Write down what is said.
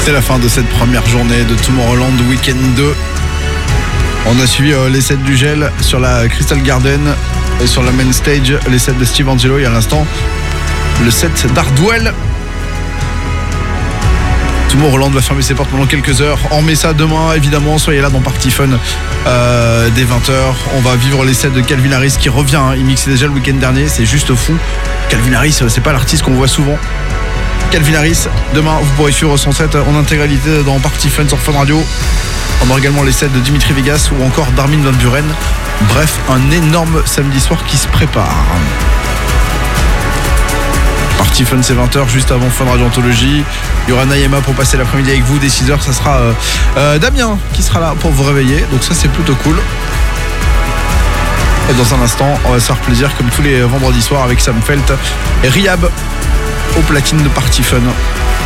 C'est la fin de cette première journée de Tomorrowland Weekend 2. On a suivi les sets du Gel sur la Crystal Garden et sur la main stage, les sets de Steve Angello et à l'instant le set d'Hardwell. Tomorrowland va fermer ses portes pendant quelques heures. On remet ça demain, évidemment. Soyez là dans Party Fun dès 20h. On va vivre les sets de Calvin Harris qui revient. Hein. Il mixait déjà le week-end dernier. C'est juste fou. Calvin Harris, c'est pas l'artiste qu'on voit souvent. Calvin Harris, demain, vous pourrez suivre son set en intégralité dans Party Fun sur Fun Radio. On aura également les sets de Dimitri Vegas ou encore d'Armin van Buren. Bref, un énorme samedi soir qui se prépare. Party Fun, c'est 20h, juste avant Fun Radio Anthologie. Il y aura Naïma pour passer l'après-midi avec vous. Dès 6h, ça sera Damien qui sera là pour vous réveiller. Donc ça, c'est plutôt cool. Et dans un instant, on va se faire plaisir comme tous les vendredis soirs avec Sam Felt et Rihab au platine de Party Fun.